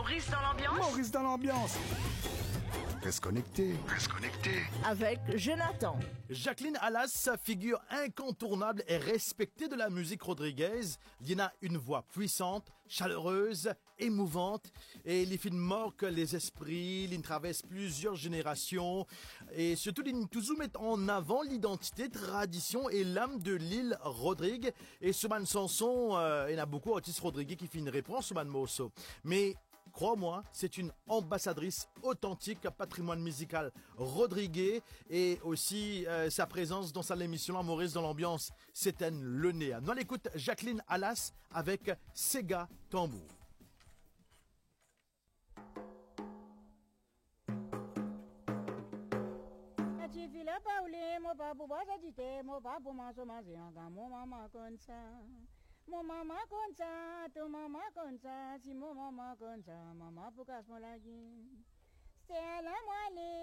Maurice dans l'ambiance. Maurice dans l'ambiance. Reste connecté. Reste connecté. Avec Jonathan. Jacqueline Alas, figure incontournable et respectée de la musique rodriguaise. Il a une voix puissante, chaleureuse, émouvante. Et les films marquent les esprits, ils traversent plusieurs générations. Et surtout, ils toujours mettent en avant l'identité, tradition et l'âme de l'île Rodrigue. Et sur ma chanson, il y a beaucoup d'artistes rodriguais qui font une réponse sur ma morceau. Mais crois-moi, c'est une ambassadrice authentique patrimoine musical rodriguais et aussi sa présence dans sa émission Maurice dans l'ambiance, c'est un le néa. Nous l'écoute Jacqueline Alas avec Sega Tambour. Mon maman comme ça, ton maman comme ça, si mon maman comme ça, maman pour casse mon lagin. C'est à la moelle,